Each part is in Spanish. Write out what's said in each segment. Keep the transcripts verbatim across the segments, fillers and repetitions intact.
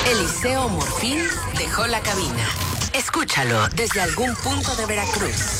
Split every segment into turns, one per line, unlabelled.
Eliseo Morfín dejó la cabina. Escúchalo desde algún punto de Veracruz.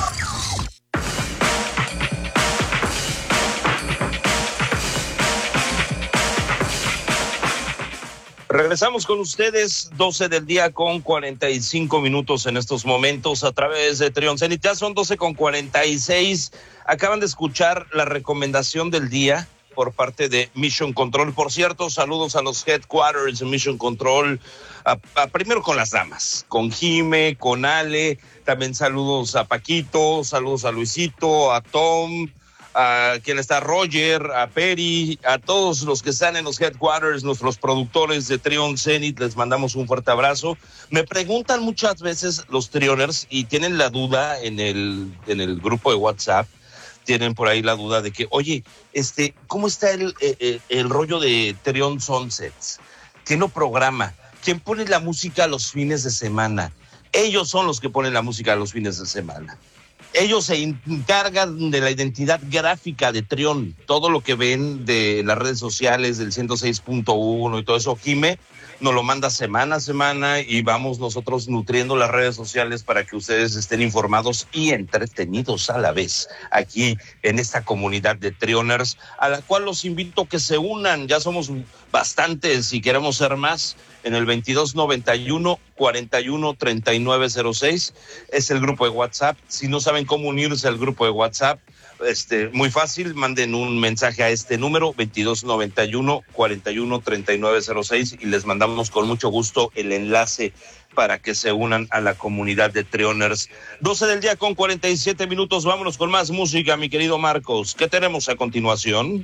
Regresamos con ustedes, doce del día con cuarenta y cinco minutos en estos momentos a través de Trion Zenit. Ya son doce con cuarenta y seis. Acaban de escuchar la recomendación del día por parte de Mission Control. Por cierto, saludos a los headquarters de Mission Control, a, a, primero con las damas, con Jime, con Ale, también saludos a Paquito, saludos a Luisito, a Tom, a quien está Roger, a Peri, a todos los que están en los headquarters, nuestros productores de Trion Zenit, les mandamos un fuerte abrazo. Me preguntan muchas veces los Trioners y tienen la duda en el, en el grupo de WhatsApp, tienen por ahí la duda de que, oye, este, ¿cómo está el, el, el rollo de Trion Sunsets? ¿Quién lo programa? ¿Quién pone la música los fines de semana? Ellos son los que ponen la música los fines de semana. Ellos se encargan de la identidad gráfica de Trion, todo lo que ven de las redes sociales del ciento seis punto uno y todo eso. Jime nos lo manda semana a semana y vamos nosotros nutriendo las redes sociales para que ustedes estén informados y entretenidos a la vez aquí en esta comunidad de Trioners, a la cual los invito a que se unan. Ya somos bastantes y queremos ser más. En el veintidós noventa y uno, cuarenta y uno, treinta y nueve cero seis es el grupo de WhatsApp. Si no saben cómo unirse al grupo de WhatsApp, este, muy fácil, manden un mensaje a este número, veintidós noventa y uno, cuarenta y uno, treinta y nueve cero seis, y les mandamos con mucho gusto el enlace para que se unan a la comunidad de Trioners. doce del día con cuarenta y siete minutos, vámonos con más música, mi querido Marcos. ¿Qué tenemos a continuación?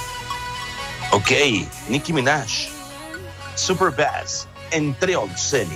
Ok, Nicki Minaj, Superbass en Trion Zenit.